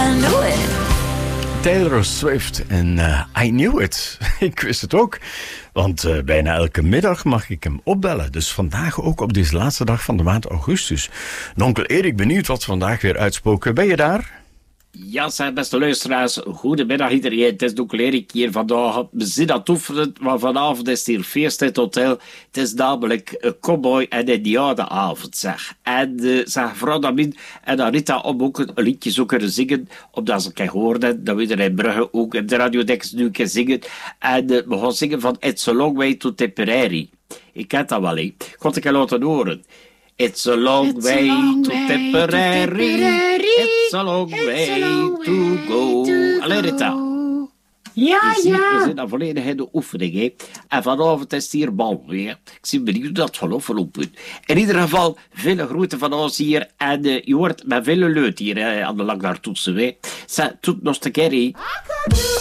I knew it. Taylor Swift en I Knew It. Ik wist het ook. Want bijna elke middag mag ik hem opbellen. Dus vandaag ook op deze laatste dag van de maand augustus. Onkel Erik, benieuwd wat vandaag weer uitspoken. Ben je daar? Ja, zeg, beste luisteraars, goedemiddag iedereen. Het is ook Erik hier vandaag. We zijn aan het oefenen, maar vanavond is het hier feest in het hotel. Het is namelijk een cowboy- en indianenavond, zeg. En zeg, mevrouw Damin en Anita om ook een liedje zo kunnen zingen, omdat ze elkaar horen hebben, dat we er in Brugge ook in de Radio Dex nu kunnen zingen. En we gaan zingen van It's a Long Way to Tipperary. Ik ken dat wel, hè. Ik kon het laten horen. It's a long way to Tipperary. It's a long way to go. Alleen Rita. Ja, We zijn dan volledig in de oefening, hè. En vanavond is het hier bal weer. Ik zie benieuwd hoe dat gaat aflopen. In ieder geval, veel groeten van ons hier. En je hoort met veel leut hier aan de Langnaartoetse. Zeg, tot nog een keer, hè.